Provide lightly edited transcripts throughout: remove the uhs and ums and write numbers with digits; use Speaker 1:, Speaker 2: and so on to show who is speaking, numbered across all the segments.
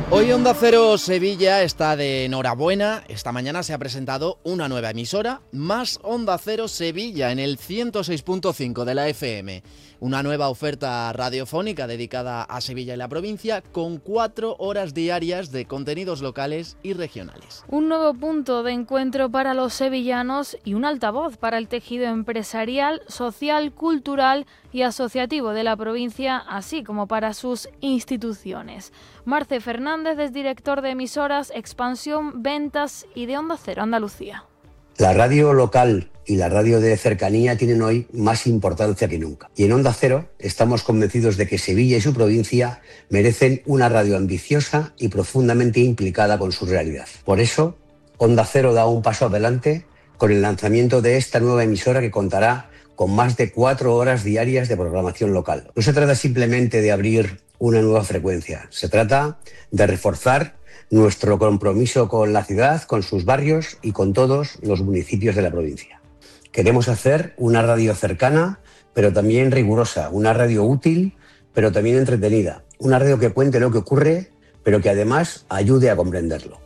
Speaker 1: Hoy Onda Cero Sevilla está de enhorabuena. Esta mañana se ha presentado una nueva emisora, más Onda Cero Sevilla en el 106.5 de la FM. Una nueva oferta radiofónica dedicada a Sevilla y la provincia, con 4 horas diarias de contenidos locales y regionales.
Speaker 2: Un nuevo punto de encuentro para los sevillanos y un altavoz para el tejido empresarial, social, cultural y asociativo de la provincia, así como para sus instituciones. Marce Fernández es director de emisoras, expansión, ventas y de Onda Cero Andalucía.
Speaker 3: La radio local y la radio de cercanía tienen hoy más importancia que nunca. Y en Onda Cero estamos convencidos de que Sevilla y su provincia merecen una radio ambiciosa y profundamente implicada con su realidad. Por eso, Onda Cero da un paso adelante con el lanzamiento de esta nueva emisora que contará con más de 4 horas diarias de programación local. No se trata simplemente de abrir una nueva frecuencia, se trata de reforzar nuestro compromiso con la ciudad, con sus barrios y con todos los municipios de la provincia. Queremos hacer una radio cercana, pero también rigurosa, una radio útil, pero también entretenida, una radio que cuente lo que ocurre, pero que además ayude a comprenderlo.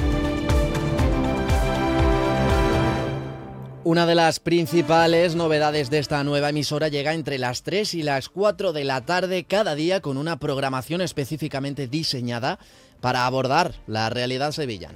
Speaker 1: Una de las principales novedades de esta nueva emisora llega entre las 3 y las 4 de la tarde cada día, con una programación específicamente diseñada para abordar la realidad sevillana.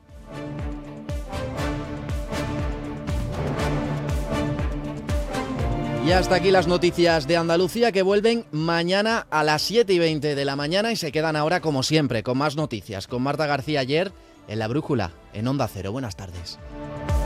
Speaker 1: Y hasta aquí las noticias de Andalucía, que vuelven mañana a las 7:20 de la mañana y se quedan ahora, como siempre, con más noticias, con Marta García Ayer en La Brújula, en Onda Cero. Buenas tardes.